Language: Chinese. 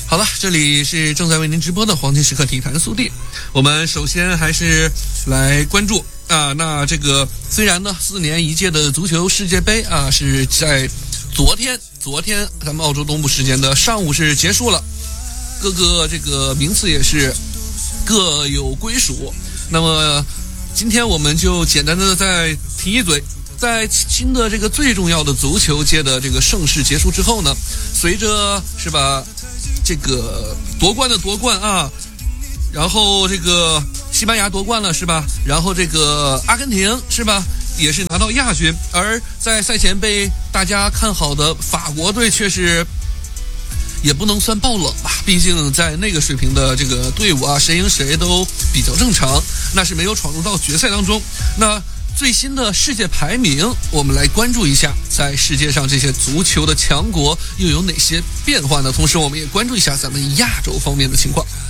好了，这里是正在为您直播的黄金时刻体坛速递。我们首先还是来关注那这个虽然呢4年一届的足球世界杯是在昨天咱们澳洲东部时间的上午是结束了，各个这个名次也是各有归属。那么今天我们就简单的再提一嘴，在新的这个最重要的足球界的这个盛世结束之后呢，随着是吧这个夺冠然后这个西班牙夺冠了是吧，然后这个阿根廷是吧也是拿到亚军，而在赛前被大家看好的法国队却是也不能算爆冷吧，毕竟在那个水平的这个队伍谁赢谁都比较正常，那是没有闯入到决赛当中。那最新的世界排名，我们来关注一下，在世界上这些足球的强国又有哪些变化呢？同时我们也关注一下咱们亚洲方面的情况。